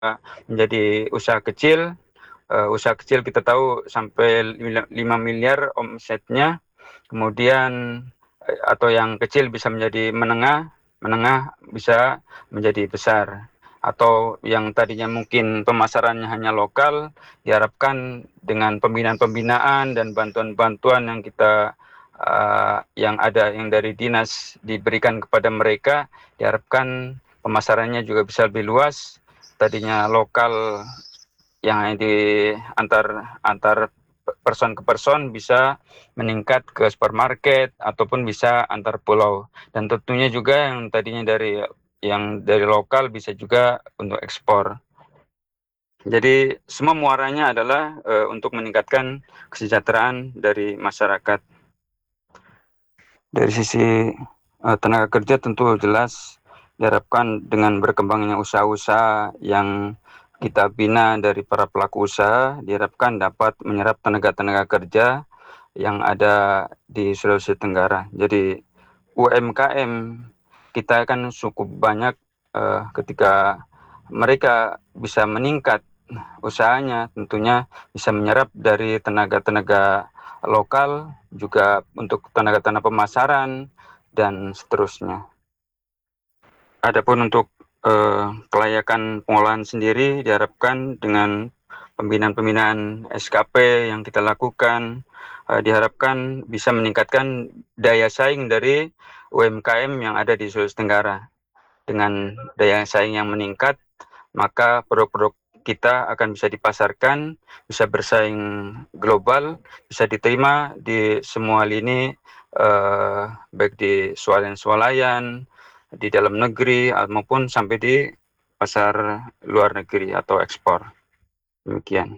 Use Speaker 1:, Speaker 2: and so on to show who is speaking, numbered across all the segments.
Speaker 1: menjadi usaha kecil. Usaha kecil kita tahu sampai 5 miliar omsetnya, kemudian atau yang kecil bisa menjadi menengah bisa menjadi besar. Atau yang tadinya mungkin pemasarannya hanya lokal, diharapkan dengan pembinaan-pembinaan dan bantuan-bantuan yang ada yang dari dinas diberikan kepada mereka, diharapkan pemasarannya juga bisa lebih luas. Tadinya lokal yang di antar person ke person bisa meningkat ke supermarket ataupun bisa antar pulau, dan tentunya juga yang tadinya dari lokal bisa juga untuk ekspor. Jadi semua muaranya adalah untuk meningkatkan kesejahteraan dari masyarakat. Dari sisi tenaga kerja tentu jelas diharapkan dengan berkembangnya usaha-usaha yang kita bina dari para pelaku usaha, diharapkan dapat menyerap tenaga-tenaga kerja yang ada di Sulawesi Tenggara. Jadi UMKM kita kan cukup banyak, ketika mereka bisa meningkat usahanya, tentunya bisa menyerap dari tenaga-tenaga lokal, juga untuk tenaga-tenaga pemasaran, dan seterusnya. Adapun untuk kelayakan pengolahan sendiri diharapkan dengan pembinaan-pembinaan SKP yang kita lakukan, diharapkan bisa meningkatkan daya saing dari UMKM yang ada di Sulawesi Tenggara. Dengan daya saing yang meningkat, maka produk-produk kita akan bisa dipasarkan, bisa bersaing global, bisa diterima di semua lini, baik di swalayan, di dalam negeri, maupun sampai di pasar luar negeri atau ekspor. Demikian.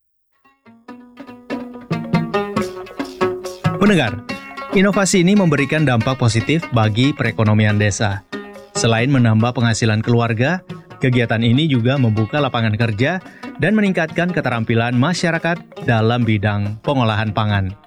Speaker 2: Pendengar, inovasi ini memberikan dampak positif bagi perekonomian desa. Selain menambah penghasilan keluarga, kegiatan ini juga membuka lapangan kerja dan meningkatkan keterampilan masyarakat dalam bidang pengolahan pangan.